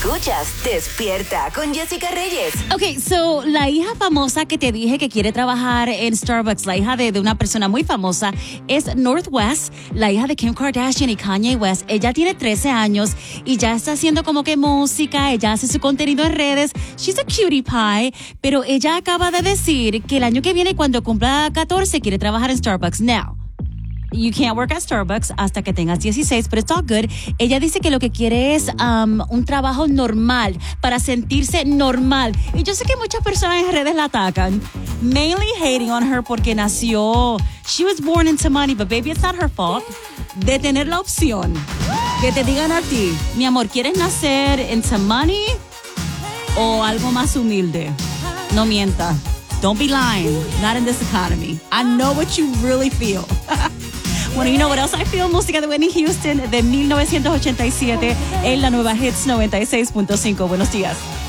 Escuchas Despierta con Jessica Reyes. Okay, so la hija famosa que te dije que quiere trabajar en Starbucks, la hija de una persona muy famosa, es North West, la hija de Kim Kardashian y Kanye West. Ella tiene 13 años y ya está haciendo como que música, ella hace su contenido en redes. She's a cutie pie, pero ella acaba de decir que el año que viene, cuando cumpla 14, quiere trabajar en Starbucks. Now, you can't work at Starbucks hasta que tengas 16, but it's all good. Ella dice que lo que quiere es un trabajo normal, para sentirse normal. Y yo sé que muchas personas en redes la atacan, mainly hating on her porque nació. She was born into money, but baby, it's not her fault. De tener la opción que te digan a ti, mi amor, ¿quieres nacer into money o algo más humilde? No mienta. Don't be lying. Not in this economy. I know what you really feel. Bueno, you know what else I feel? Música de Whitney Houston de 1987 en la nueva Hits 96.5. Buenos días.